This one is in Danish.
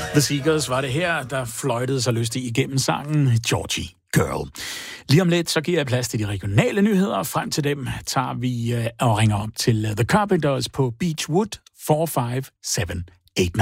The Seagulls var det her, der fløjtede sig lystigt igennem sangen Georgie Girl. Lige om lidt, så giver jeg plads til de regionale nyheder. Frem til dem tager vi og ringer op til The Carpenters på Beechwood 45789.